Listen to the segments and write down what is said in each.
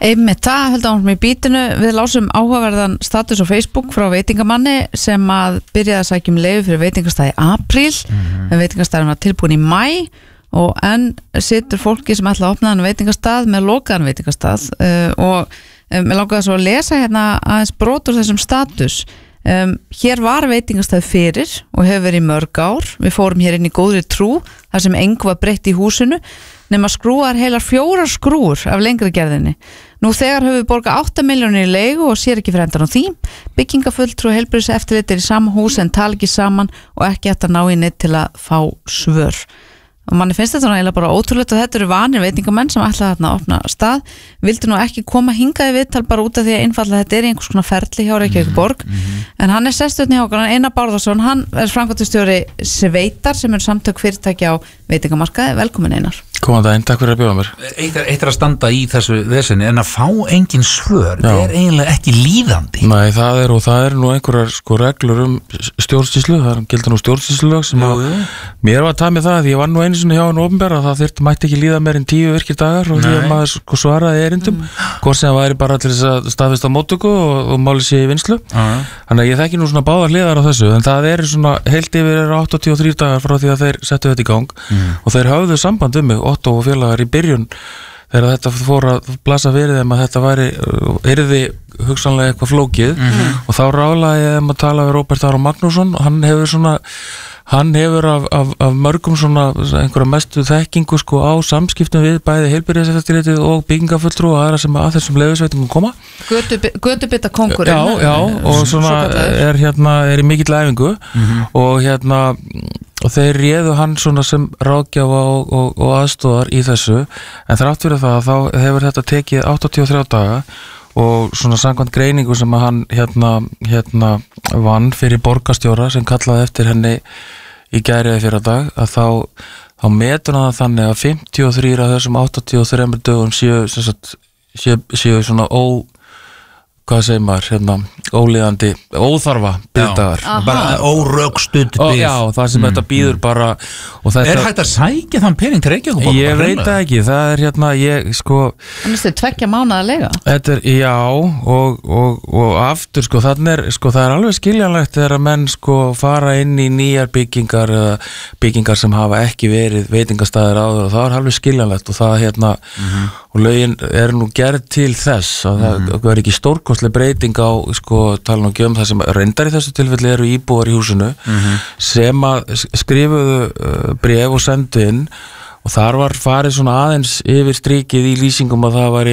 Einmitt, það held áfram í bítinu. Við lásum áhugaverðan status á Facebook frá veitingamanni sem að byrjaði að sækja leyfi fyrir veitingastað í apríl. Veitingastæðurinn var tilbúin í maí og enn situr fólki sem ætla að opna hann veitingastað með lokaðan veitingastað og mér langaði svo að lesa hérna aðeins brot úr þessum status. Hér var veitingastað fyrir og hefur verið í mörg ár. Við fórum hér inn í góðri trú þar sem engu var breytt í húsinu nema skrúar heilar 4 skrúur af lengri gerðinni. Nú þegar höfum við borgað 8 milljónir í leigu og sér ekki fyrir endan á því. Byggingafulltrúi og heilbrigðiseftirlit í sama hús en tala ekki saman og ekki hægt að ná í neitt til að fá svör. Og manni finnst þetta eiginlega bara ótrúlegt að þetta eru vanir veitingamenn sem ætla þarna að opna stað vildi nú ekki koma hingað í viðtal bara út af því að einfallega þetta er einhvers konar ferli hjá Reykjavík borg en hann er sesturinn hjá okkur, Einar Bárðarsson hann er framkvæmdastjóri Sveitar sem er samtök fyrirtæki á veitingamarkaði. Velkomin Einar. Góðan daginn, takk fyrir að bjóða mér. Eitt að standa í þessu vesinni en að fá engin svör, það er eiginlega ekki líðandi. Nei, það er nú einhverjar reglur stjórnsýslu, það gildir nú stjórnsýslulög sem að mér var tæmið það því ég var nú einu sinni hjá hann opinbera að það mætti ekki líða meir en 10 virkir dagar og því að maður svaraði erindum, hvort sem það væri bara til þess að staðfesta móttöku og máli sé í vinslu. Þannig að ég þekki nú svona báðar hliðar á þessu, en það er svona heilt yfir 83 dagar frá því að þeir settu þetta í gang og þeir höfðu samband um mig Otto og félagar í byrjun þegar þetta fór að blasa fyrir þeim að þetta yrði hugsanlega eitthvað flókið og þá ráðlaði ég að tala við Róbert Aron Magnússon og hann hefur af mörgum svona einhverja mestu þekkingu á samskiptum við bæði heilbrigðiseftirlitið og byggingafulltrú og aðra sem að þessum leyfisveitingum koma. Götubytta kóngurinn. Já, og svona er í mikill æfingu og þeir réðu hann svona sem ráðgjafa og aðstoðar í þessu en þrátt fyrir það þá hefur þetta tekið 83 daga og svona samkvæmt greiningu sem að hann vann fyrir borgarstjóra sem kallaði eftir henni í gæri eða fyrradag að þá metur hann þannig að 53 af þessum 83 dögum séu svona hvað segir maður, ólíðandi, óþarfa biðdagar. Bara órökstudd bið. Já, það sem þetta býður bara Er hægt að sækja þann pening til Reykjavík? Ég veit það ekki, það er Þannig að 2 mánaða leiga? Þetta er, já, og aftur, það er alveg skiljanlegt þegar að menn fara inn í nýjar byggingar eða byggingar sem hafa ekki verið veitingastæðir áður og það er alveg skiljanlegt og það og lögin er nú gerð til þess að það er ekki stórkostleg breyting á tala nú það sem reyndar í þessu tilfelli eru íbúar í húsinu sem að skrifuðu bréf og sendu inn og þar var farið svona aðeins yfir strikið í lýsingum að það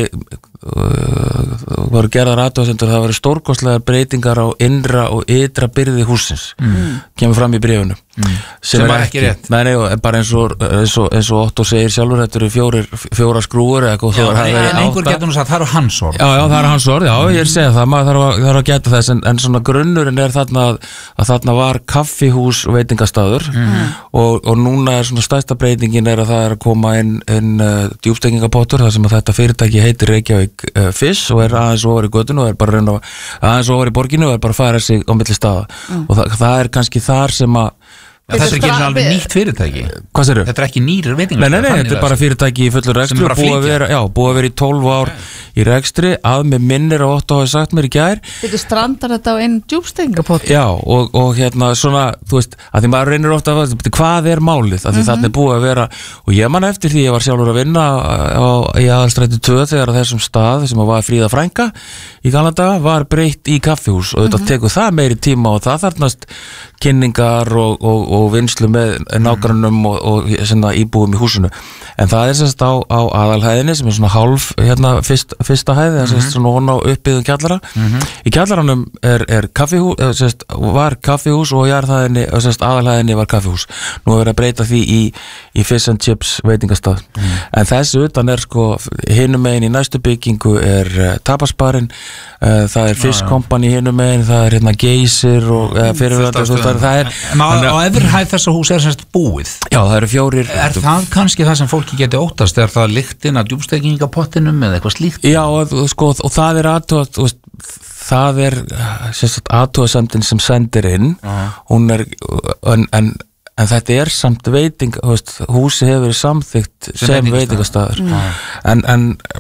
voru gerðar athugasemdir það voru stórkostlegar breytingar á innra og ytra byrði húsins kemur fram í bréfinu sem var ekki rétt. Nei, bara eins og Otto segir sjálfur þetta eru 4 skrúur einhver getur nú sagt það eru hans orð. Já, það eru hans orð, já, ég segi það maður þarf að geta þess en svona grunnurinn er þarna að þarna var kaffihús og veitingastaður og núna er svona stærsta breytingin er að það er að koma inn djúpstengingapottur þar sem að þetta fyrirtæki heitir Reykjavík Fish og er aðeins ofar í göttinu og er bara aðeins ofar í borginu og er bara að færa sig á milli staða og það er kannski þar sem að Þetta er ekki alveg nýtt fyrirtæki. Hvað segirðu? Þetta er ekki nýr veitingastað. Nei, þetta er bara fyrirtæki í fullur rekstri og búið að vera í 12 ár í rekstri að með minnir að Otto hafi sagt mér í gær. Þetta strandar þetta á einn djúpstengingapott. Já, og svona, þú veist, að því maður reynir ofta að hvað er málið, að því þarna er búið að vera og ég man eftir því ég var sjálfur að vinna í Aðalstræti 2 þegar að þessum stað sem var Fríða frænka í gamla daga var breytt í kaffihús og þetta tekur það meiri tíma og það þarnast kynningar og vinslu með nágrannum og íbúum í húsinu en það er semst á aðalhæðinni sem er svona hálf fyrsta hæði það er svona hon á uppbyggðum kjallara í kjallaranum er kaffihús var kaffihús og aðalhæðinni var kaffihús nú er verið að breyta því í Fish and Chips veitingastað en þessu utan er hinum megin í næstu byggingu er tapasbarinn það er Fish Company hinum megin það er Geysir og fyrirvændi á efrihæð þessa hús er semst búið. Já, það eru 4. Er það kannski það sem fólki geti óttast? Er það lyktin að djúpstengingapottinum eða eitthvað slíkt? Já, og það er það er athugasemdin sem sendir inn hún er en þetta er samt húsi hefur verið samþykkt sem veitingastaður en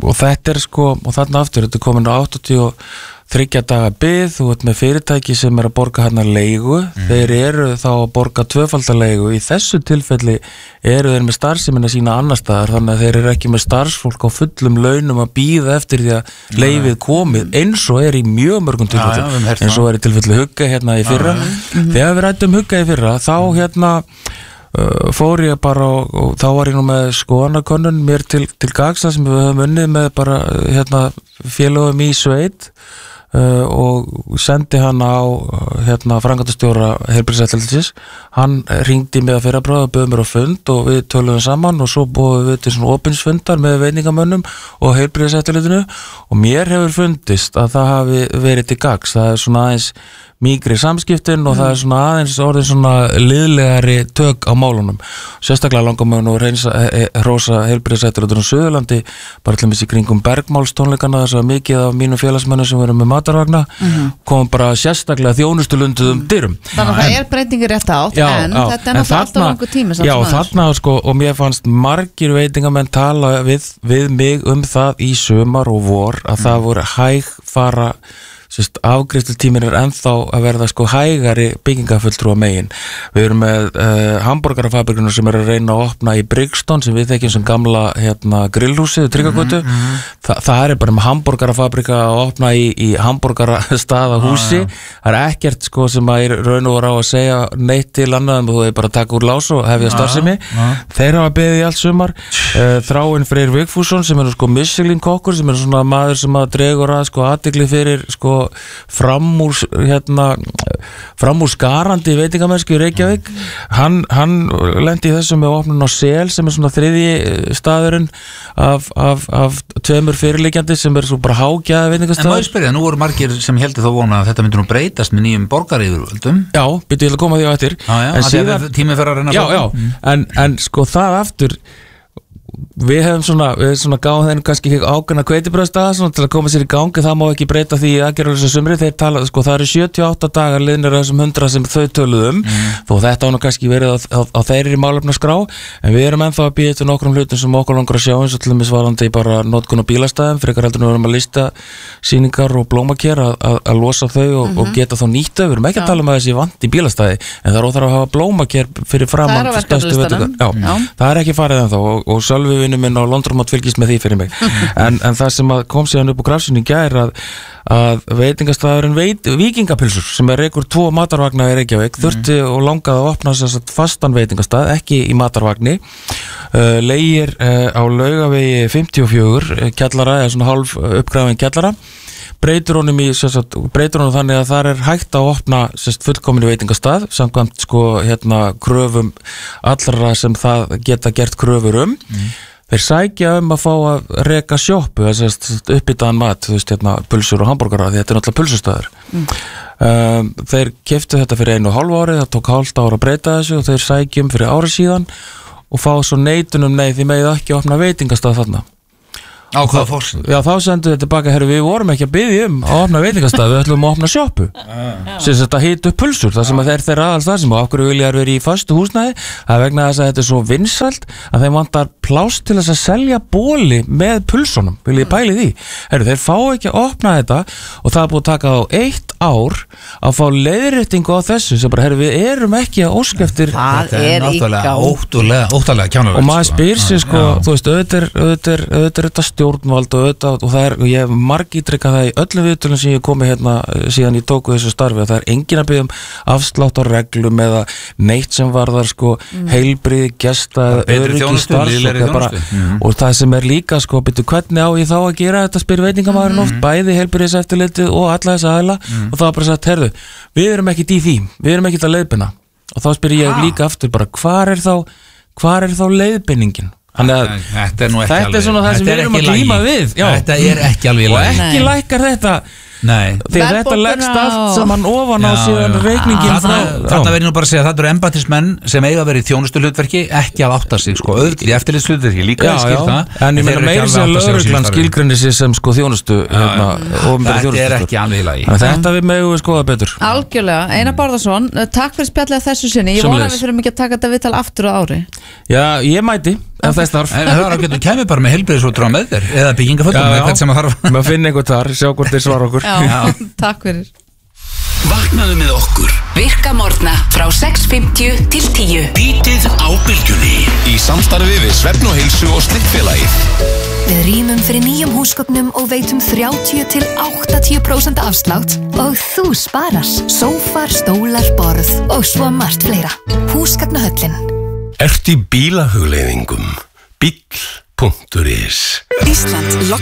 og þetta sko, og þarna aftur, þetta komin á 83 daga bið, þú ert með fyrirtæki sem að borga hérna leigu, þeir eru þá að borga tvöfaldaleigu, í þessu tilfelli eru þeir með starfsemina sína annar staðar, þannig að þeir eru ekki með starfsfólk á fullum launum að bíða eftir því að leifið komið, eins og er í mjög mörgum tilfellum, eins og er í tilfelli Hugga hérna í fyrra, þegar við rættum Hugga í fyrra, þá hérna fór ég bara og þá var ég nú með skoðanakönnun mér til gagsa sem við höfum unnið með bara hérna félögum í sveit og sendi hann á hérna framkvæmdastjóra heilbrigðiseftirlitsins, hann hringdi mig að fyrrabráð og bauð mér á fund og við töluðum saman og svo búum við til svona opinsfundar með veitingamönnum og heilbrigðiseftirlitinu og mér hefur fundist að það hafi verið til gags, það er svona aðeins mýgri samskiptin og það er svona aðeins orðin svona liðlegari tök á málunum. Sérstaklega langar mig nú hrósa heilbrigðiseftirlitinu á Suðurlandi, bara til í kringum bergmálstónleikana, þess að mikið af mínum félagsmönnum sem verið með matarvagna kom bara sérstaklega þjónustulunduðum dyrum. Þannig að það er breytingur rétt átt, en þetta er náttúrulega alltaf langur tími. Já, þarna sko, og mér fannst margir veitingamenn tala við mig það í sumar og vor að það voru hægfara afgreiðslutíminn er ennþá að verða sko hægari byggingafulltrúa megin. Við erum með hamborgarafabrikuna sem er að reyna að opna í Brixton sem við þekkjum sem gamla grillhúsið Tryggagötu. Það er bara með hamborgarafabrika að opna í hamborgarastaðahúsi. Það er ekkert sko sem að raun og á að segja neitt til annað en þú hefur bara taka úr lás og hefja starfsemi. Þeir hafa beðið í allt sumar. Þráinn Freyr Vigfússon sem er sko Michelin kokkur sem er svona maður sem að dregur að sko athygli fyrir sko framúr skarandi veitingamennsku í Reykjavík. Hann lendi í þessu með opnun á Sel sem er svona þriðji staðurinn af tveimur fyrirliggjandi sem er svo bara hágjaða veitingastaður. En má ég spyrja, nú voru margir sem heldur þá vona að þetta myndi nú breytast með nýjum borgaryfirvöldum. Já, byrju ég að koma því á eftir. En síðan tíminn fer að reyna. Já, en sko það aftur við hefum svona gáðum þeim kannski ákveðna hveitibrauðsdaga til að koma sér í gangi, það má ekki breyta því aðgerðalösa sumri, þeir tala, sko það eru 78 dagar liðnir af þessum 100 sem þau töluðum, þó þetta á nú kannski verið á þeirri málefnaskrá, en við erum ennþá að býja til nokkrum hlutum sem okkur langar að sjá, eins og til dæmis varandi bara notkun á bílastæðum, frekar heldur við erum að lista sýningar og blómakér að losa þau og geta þá nýtt þau, við erum ekki að tala um að þessi vant í bílastæði, en það er óþarf að hafa blómakér fyrir framan stærstu veitingar. Það er ekki farið ennþá og Sölvi vinur minn á Londromat fylgist með því fyrir mig en það sem kom síðan upp á grafsinu í gær að veitingastæðurinn Víkingapilsur sem er reikur 2 matarvagna í Reykjavík þurfti og langaði að opna þess fastan veitingastæð, ekki í matarvagni leigir á Laugavegi 54 kjallara eða svona hálf uppgrafin kjallara breytur honum þannig að það er hægt að opna fullkominu veitingastað samkvæmt sko kröfum allra sem það geta gert kröfur þeir sækja að fá að reka sjoppu uppbyttaðan mat, pulsur og hambúrgara því þetta er náttúrulega pulsustöður þeir keyptu þetta fyrir 1,5 ári, það tók hálft ára að breyta þessu og þeir sækjum fyrir ári síðan og fá svo neitunum nei því megið ekki opna veitingastað þarna. Á hvaða fórsend? Já, þá sendu við tilbaka, við vorum ekki að biðja að opna veitingastað, við ætlum að opna sjoppu sem þetta hita upp pulsur, það sem þeir aðals það sem og af hverju vilja vera í föstu húsnæði, það er vegna þess að þetta er svo vinsælt að þeim vantar pláss til þess að selja bóli með pulsunum, vil ég pæli því þeir fá ekki að opna þetta og það er búið að taka á 1 ár að fá leiðréttingu á þessu sem bara, við erum ekki að óska eftir það er óttalega kjánulegt og maður spyr sig sko, þú veist, auðvitað þetta stjórnvald og það er, ég hef margítrekkað það í öllum viðtölum sem ég komi hérna síðan ég tóku þessu starfi að það er engin að biðja afslátt á reglum eða neitt sem varðar sko heilbrigði, gesta öryggi starfsfólk og það sem er líka sko, byrju hvernig á ég þá að gera þetta spyr veitingamaðurinn oft, bæði heilbrigðiseftirlitið og alla þessa aðila og það var bara sagt, við erum ekkert í því, við erum ekkert að leiðbeina og þá spyr ég líka aftur bara, hvar er þá leiðbeiningin? Þetta er svona það sem við erum að glíma við þetta er ekki alveg og ekki lækkar þetta þegar þetta leggst allt saman ofan á síðan reikningin þarna verður nú bara að segja að þetta eru embættismenn sem eiga að vera í þjónustuhlutverki ekki að átta sig sko öðru í eftirlitshlutverki líka en ég meina meira sér lögreglan skilgreinir sig sem sko þjónustu þetta er ekki alveg í lagi þetta við megum við skoða betur algjörlega, Einar Bárðarson, takk fyrir spjallið þessu sinni ég vona að við þurfum ekki að taka þetta viðtal aftur á ári já, ég mæti ef þess þarf. En það getur kemur bara með heilbrigðisútrá með þér eða byggingafötum eða hvert sem að þarf. Maður finna einhvern þar, sjá hvort þeir svara okkur. Já, takk fyrir. Vaknaðu með okkur. Virka morgna frá 6:50 til 10. Bítið á bylgjunni. Í samstarfi við Svefn og Heilsu og Slippfélagið. Við rýmum fyrir nýjum húsgögnum og veitum 30 til 80% afslátt og þú sparar. Sófar, stólar, borð og svo margt fleira. Húsgagnahöllin. Ertu í bílahugleiðingum? Bíll.is Ísland